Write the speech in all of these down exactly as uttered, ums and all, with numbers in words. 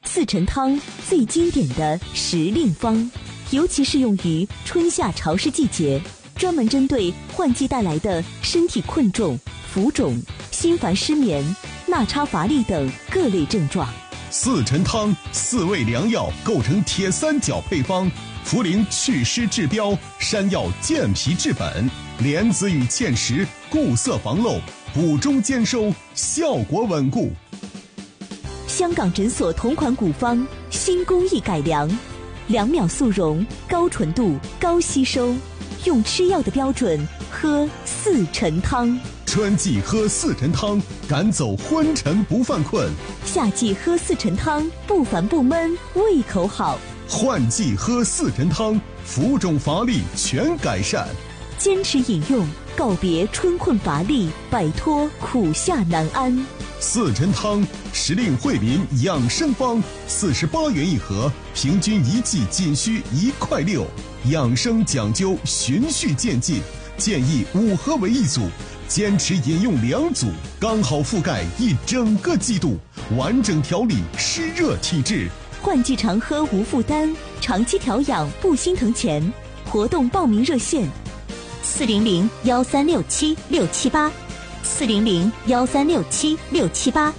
四陈汤最经典的时令方，尤其适用于春夏潮湿季节，专门针对换季带来的身体困重、浮肿、心烦失眠、纳差乏力等各类症状。 四陈汤四味良药构成铁三角配方，茯苓祛湿治标，山药健脾治本，莲子与芡实固涩防漏，补中兼收，效果稳固。 香港诊所同款古方，新工艺改良，两秒速溶，高纯度，高吸收，用吃药的标准喝四陈汤。 春季喝四陈汤，赶走昏沉不犯困； 夏季喝四陈汤，不烦不闷，胃口好。 换季喝四陈汤，浮肿乏力全改善。 坚持饮用，告别春困乏力，摆脱苦夏难安。 四陈汤时令惠民养生方，四十八元一盒，平均一剂仅需一块六。养生讲究循序渐进，建议五盒为一组，坚持饮用两组，刚好覆盖一整个季度，完整调理湿热体质。 换季常喝无负担，长期调养不心疼钱。活动报名热线：四零零幺三六七六七八，四零零幺三六七六七八。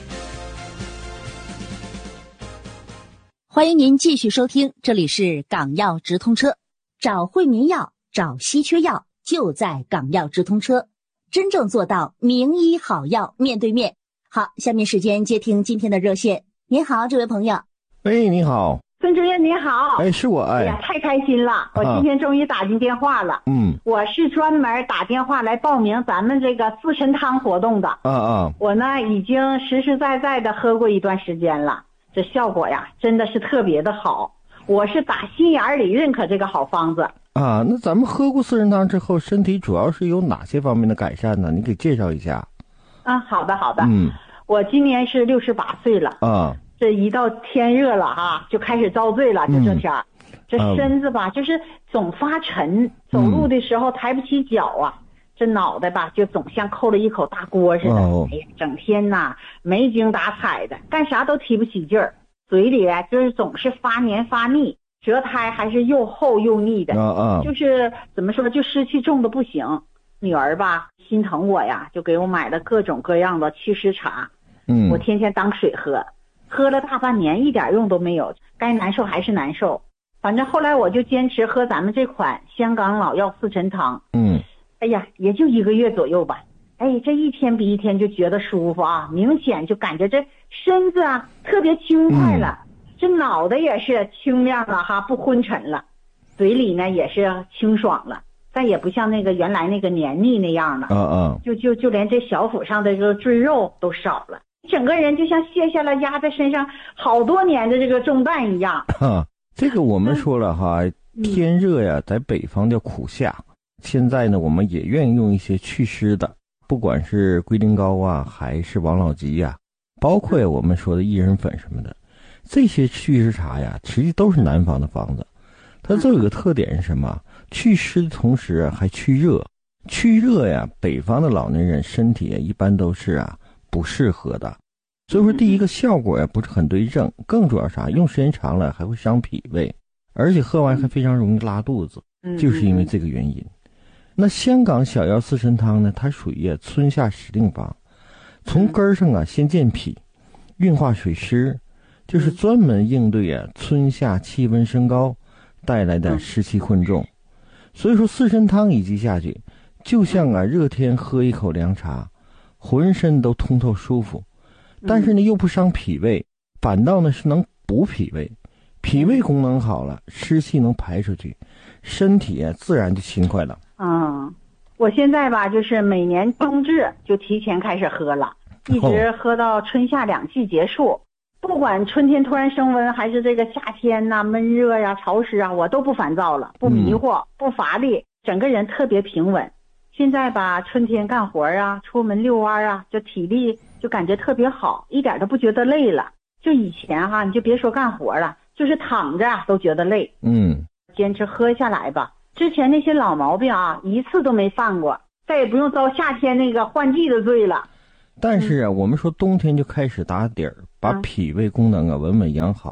欢迎您继续收听，这里是港药直通车，找惠民药，找稀缺药，就在港药直通车，真正做到名医好药面对面。好，下面时间接听今天的热线。您好，这位朋友。 喂，你好， 孙主任，你好。 哎，是我。哎哎呀，太开心了！我今天终于打进电话了。 嗯， 我是专门打电话来报名咱们这个四陈汤活动的。 啊啊， 我呢已经实实在在的喝过一段时间了，这效果呀真的是特别的好。我是打心眼里认可这个好方子。 啊，那咱们喝过四陈汤之后，身体主要是有哪些方面的改善呢？你给介绍一下。 啊，好的好的。 嗯， 我今年是六十八岁了。 啊。 这一到天热了哈，就开始遭罪了。就这天儿，嗯、这身子吧，就是总发沉，走路的时候抬不起脚啊。嗯、这脑袋吧，就总像扣了一口大锅似的。哦、哎呀，整天呐没精打采的，干啥都提不起劲儿。嘴里啊，就是总是发黏发腻，舌苔还是又厚又腻的。 啊啊， 就是怎么说，就湿气重的不行。女儿吧，心疼我呀，就给我买了各种各样的祛湿茶。嗯，我天天当水喝。喝了大半年一点用都没有，该难受还是难受。反正后来我就坚持喝咱们这款香港老药四陈汤。嗯，哎呀，也就一个月左右吧。哎，这一天比一天就觉得舒服啊，明显就感觉这身子啊特别轻快了，嗯、这脑袋也是清亮了哈，不昏沉了，嘴里呢也是清爽了，再也不像那个原来那个黏腻那样了。嗯嗯，就就就连这小腹上的这个赘肉都少了。整个人就像卸下了压在身上好多年的这个重担一样。 哈，这个我们说了哈，嗯、天热呀，在北方叫苦夏。现在呢，我们也愿意用一些祛湿的，不管是龟苓膏啊，还是王老吉呀，包括我们说的薏仁粉什么的，这些祛湿茶呀，实际都是南方的方子。它都有个特点是什么？祛湿的同时还去热。去热呀，北方的老年人身体一般都是啊不适合的。所以说第一个效果呀不是很对症，更主要啥，用时间长了还会伤脾胃，而且喝完还非常容易拉肚子，就是因为这个原因。那香港小药四陈汤呢，它属于春夏时令方，从根儿上啊先健脾，运化水湿，就是专门应对啊春夏气温升高带来的湿气困重。所以说四陈汤一剂下去，就像啊热天喝一口凉茶，浑身都通透舒服。但是呢，又不伤脾胃，反倒呢是能补脾胃，脾胃功能好了，湿气能排出去，身体啊自然就轻快了。 嗯，我现在吧，就是每年冬至就提前开始喝了，一直喝到春夏两季结束。哦、不管春天突然升温，还是这个夏天呐、啊、闷热呀、啊、潮湿啊，我都不烦躁了，不迷惑，嗯、不乏力，整个人特别平稳。现在吧，春天干活啊，出门遛弯啊，就体力就感觉特别好，一点都不觉得累了。就以前哈，你就别说干活了，就是躺着都觉得累。嗯，坚持喝下来吧。之前那些老毛病啊，一次都没犯过，再也不用遭夏天那个换季的罪了。 但是啊，嗯、我们说冬天就开始打底儿，把脾胃功能啊稳稳养好。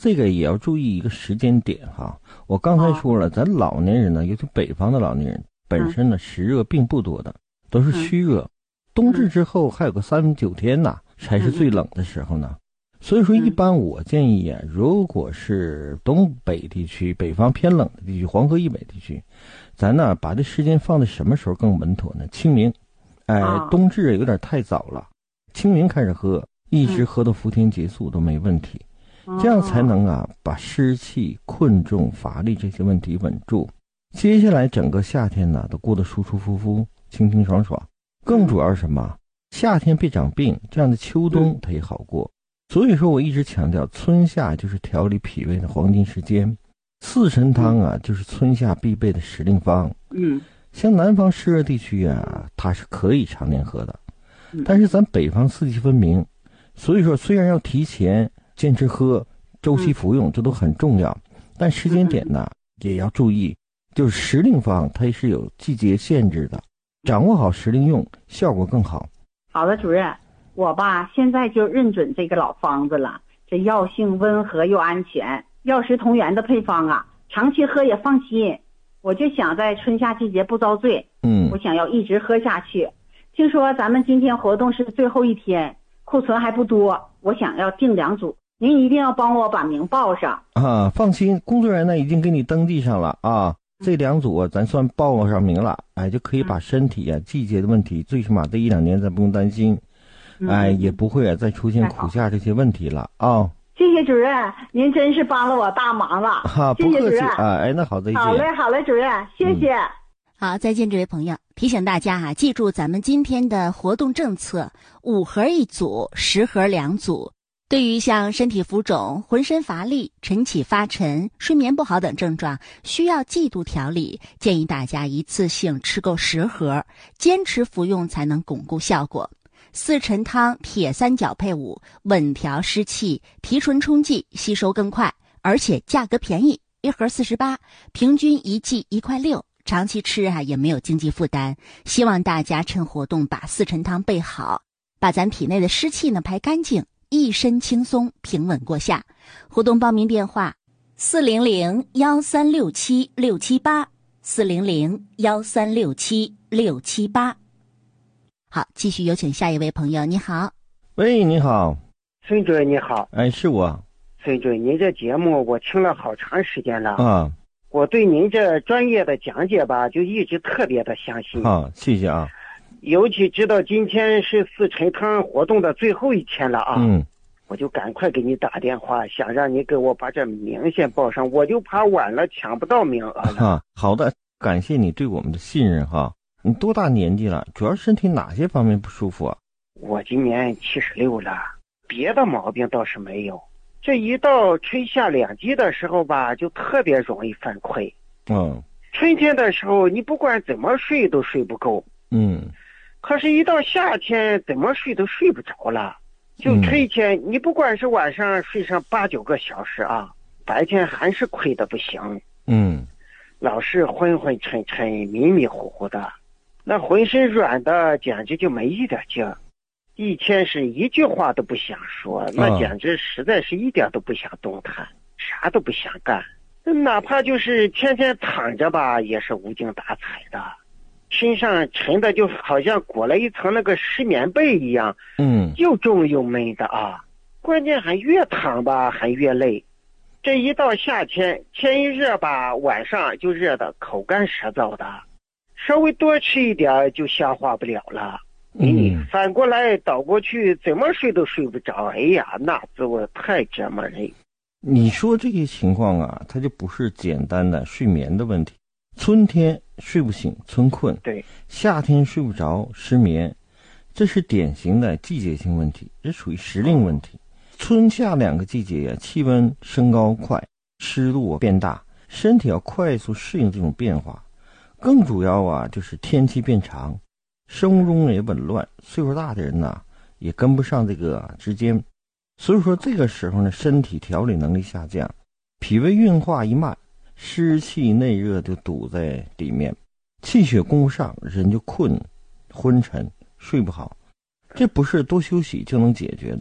这个也要注意一个时间点哈。我刚才说了，咱老年人呢，尤其北方的老年人，本身呢湿热并不多的，都是虚热。冬至之后还有个三九天呐，才是最冷的时候呢。所以说，一般我建议啊，如果是东北地区、北方偏冷的地区、黄河以北地区，咱呢把这时间放在什么时候更稳妥呢？清明，哎，冬至有点太早了，清明开始喝，一直喝到伏天结束都没问题。这样才能啊把湿气、困重、乏力这些问题稳住。接下来整个夏天呢都过得舒舒服服、清清爽爽。更主要是什么？夏天别长病，这样的秋冬它也好过。所以说我一直强调，春夏就是调理脾胃的黄金时间。四神汤啊就是春夏必备的时令方。嗯，像南方湿热地区啊，它是可以常年喝的。但是咱北方四季分明，所以说虽然要提前坚持喝，周期服用，这都很重要，但时间点呢也要注意，就是时令方它是有季节限制的，掌握好时令用，效果更好。 好的，主任，我吧现在就认准这个老方子了，这药性温和又安全，药食同源的配方啊，长期喝也放心。我就想在春夏季节不遭罪，嗯，我想要一直喝下去。听说咱们今天活动是最后一天，库存还不多，我想要订两组，您一定要帮我把名报上啊！放心，工作人员呢已经给你登记上了啊。这两组啊，咱算报上名了，哎，就可以把身体啊、季节的问题，最起码这一两年咱不用担心，哎，也不会啊再出现苦夏这些问题了啊。 谢谢主任，您真是帮了我大忙了， 哈，不客气啊。哎，那好，再见。 好嘞，好嘞，主任，谢谢。嗯好，再见，这位朋友。提醒大家啊，记住咱们今天的活动政策：五盒一组，十盒两组。对于像身体浮肿、浑身乏力、晨起发沉、睡眠不好等症状，需要季度调理，建议大家一次性吃够十盒，坚持服用才能巩固效果。四陈汤铁三角配伍，稳调湿气，提纯冲剂，吸收更快，而且价格便宜，一盒四十八，平均一剂一块六。长期吃啊也没有经济负担，希望大家趁活动把四陈汤备好，把咱体内的湿气呢排干净，一身轻松，平稳过夏。活动报名电话：四零零幺三六七六七八，四零零幺三六七六七八。好，继续有请下一位朋友。你好。 喂，你好。 孙主任你好。 哎，是我。 孙主任，您这节目我听了好长时间了啊。 我对您这专业的讲解吧，就一直特别的相信啊，谢谢啊。 尤其知道今天是四陈汤活动的最后一天了啊，嗯，我就赶快给你打电话，想让你给我把这名先报上，我就怕晚了抢不到名额了。 啊，好的，感谢你对我们的信任哈。你多大年纪了？主要身体哪些方面不舒服啊？ 我今年七十六了，别的毛病倒是没有。这一到春夏两季的时候吧，就特别容易犯困。 嗯， 春天的时候你不管怎么睡都睡不够。 嗯， 可是一到夏天怎么睡都睡不着了。就春天、嗯、你不管是晚上睡上八九个小时啊，白天还是困得不行。 嗯， 老是昏昏沉沉、迷迷糊糊的，那浑身软的简直就没一点劲儿。一天是一句话都不想说，那简直实在是一点都不想动弹，啥都不想干，哪怕就是天天躺着吧，也是无精打采的，身上沉的就好像裹了一层那个湿棉被一样， 嗯， 又重又闷的啊。关键还越躺吧还越累，这一到夏天，天一热吧，晚上就热得口干舌燥的，稍微多吃一点就消化不了了。你反过来倒过去，怎么睡都睡不着，哎呀，那滋味太折磨人。 你说这些情况啊，它就不是简单的睡眠的问题。春天睡不醒，春困； 对， 夏天睡不着，失眠，这是典型的季节性问题，这属于时令问题。春夏两个季节呀、啊，气温升高快，湿度变大，身体要快速适应这种变化。更主要啊，就是天气变长。生物钟也紊乱，岁数大的人呢也跟不上这个之间，所以说这个时候呢，身体调理能力下降，脾胃运化一慢，湿气内热就堵在里面，气血供不上，人就困、昏沉、睡不好。这不是多休息就能解决的。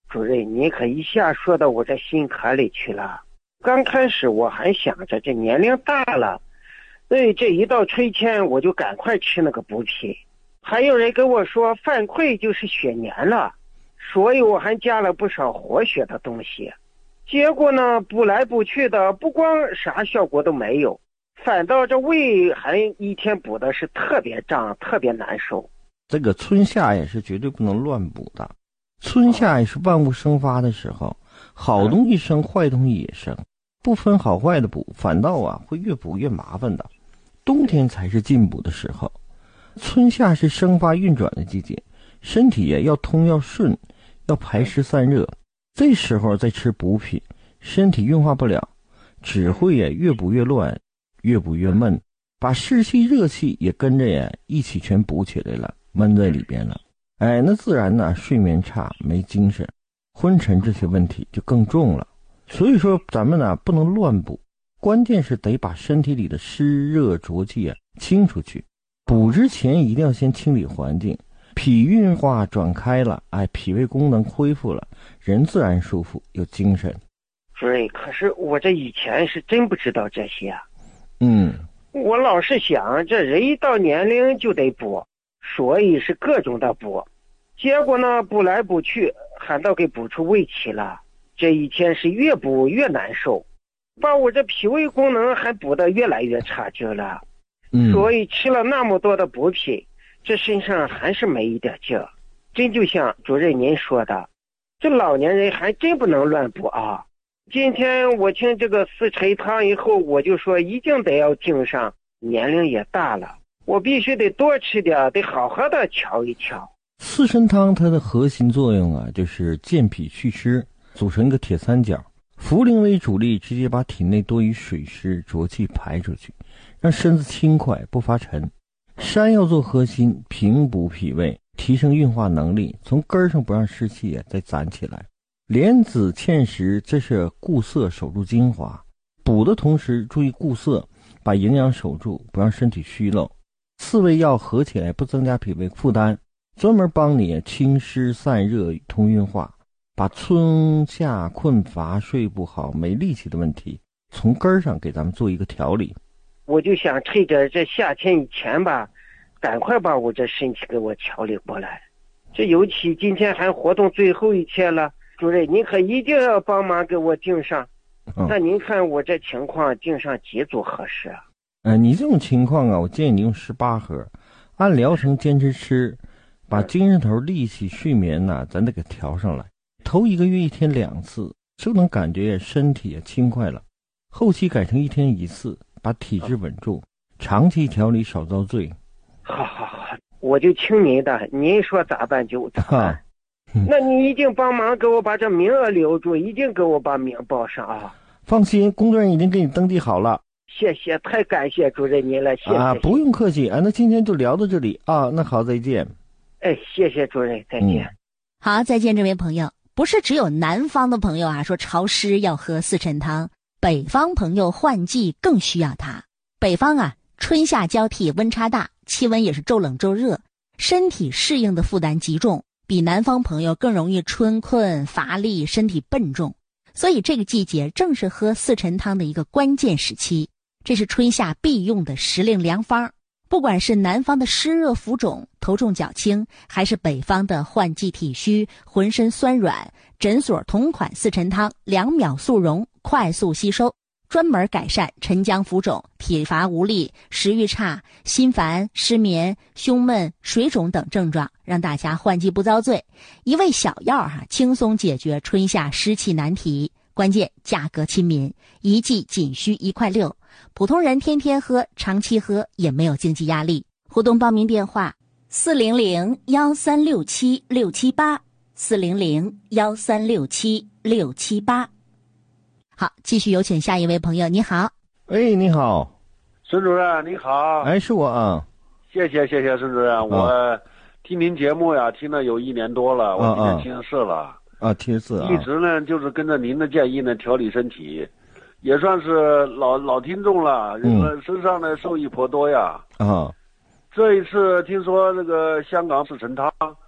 主任，你可一下说到我这心坎里去了。刚开始我还想着这年龄大了，所以这一到春天我就赶快吃那个补品。还有人跟我说犯溃就是血粘了，所以我还加了不少活血的东西。结果呢，补来补去的，不光啥效果都没有，反倒这胃还一天补的是特别胀，特别难受。 这个春夏也是绝对不能乱补的。春夏也是万物生发的时候，好东西生，坏东西也生，不分好坏的补，反倒啊会越补越麻烦的。冬天才是进补的时候，春夏是生发运转的季节，身体也要通要顺，要排湿散热。这时候再吃补品，身体运化不了，只会也越补越乱，越补越闷，把湿气热气也跟着也一起全补起来了，闷在里边了。哎，那自然呢，睡眠差，没精神，昏沉这些问题就更重了。所以说咱们呢不能乱补，关键是得把身体里的湿热浊气啊清出去。补之前一定要先清理环境，脾运化转开了，哎，脾胃功能恢复了，人自然舒服有精神。 主任，可是我这以前是真不知道这些啊。 嗯， 我老是想这人一到年龄就得补，所以是各种的补。结果呢，补来补去，反倒给补出胃气了。这一天是越补越难受，把我这脾胃功能还补得越来越差劲了。 嗯， 所以吃了那么多的补品，这身上还是没一点劲儿。真就像主任您说的，这老年人还真不能乱补啊。今天我听这个四陈汤以后，我就说一定得要敬上，年龄也大了，我必须得多吃点，得好好的调一调。 四神汤它的核心作用啊，就是健脾祛湿，组成一个铁三角，茯苓为主力，直接把体内多余水湿浊气排出去，让身子轻快不发沉。山药做核心，平补脾胃，提升运化能力，从根上不让湿气啊再攒起来。莲子、芡实，这是固涩守住精华，补的同时注意固涩，把营养守住，不让身体虚漏。四味药合起来不增加脾胃负担，专门帮你清湿散热通运化，把春夏困乏睡不好没力气的问题从根上给咱们做一个调理。 我就想趁着这夏天以前吧，赶快把我这身体给我调理过来。这尤其今天还活动最后一天了，主任您可一定要帮忙给我订上。 嗯、 那您看我这情况订上几组合适啊？ 呃，你这种情况啊，我建议你用十八盒，按疗程坚持吃，把精神头、力气、睡眠呐、啊，咱得给调上来。头一个月一天两次，就能感觉身体也轻快了。后期改成一天一次，把体质稳住，长期调理少遭罪。 好好好，我就听您的，您说咋办就咋办。嗯、那你一定帮忙给我把这名额留住，一定给我把名报上啊！ 放心，工作人员已经给你登记好了。 谢谢，太感谢主任您了，谢谢啊，不用客气啊。那今天就聊到这里啊，那好，再见。 哎，谢谢主任，再见。 嗯、好，再见，这位朋友。不是只有南方的朋友啊说潮湿要喝四陈汤，北方朋友换季更需要它。北方啊，春夏交替，温差大，气温也是骤冷骤热，身体适应的负担极重，比南方朋友更容易春困乏力，身体笨重。所以这个季节正是喝四陈汤的一个关键时期，这是春夏必用的时令良方。不管是南方的湿热浮肿、头重脚轻，还是北方的换季体虚、浑身酸软，诊所同款四陈汤两秒速溶，快速吸收，专门改善沉僵浮肿、体乏无力、食欲差、心烦、失眠、胸闷、水肿等症状，让大家换季不遭罪。一味小药哈、啊，轻松解决春夏湿气难题。关键价格亲民，一剂仅需一块六，普通人天天喝、长期喝也没有经济压力。互动报名电话：四零零幺三六七六七八，四零零幺三六七六七八。好，继续有请下一位朋友。你好。 哎，你好， 孙主任，你好。 哎，是我啊。 谢谢谢谢孙主任，啊、我听您节目呀，听了有一年多了，我今年七十四了。 啊，七十四啊！ 一直呢就是跟着您的建议呢调理身体，也算是老老听众了，嗯，身上呢受益颇多呀。啊，这一次听说这个香港四陈汤，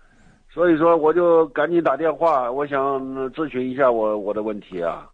所以说我就赶紧打电话，我想咨询一下我我的问题啊。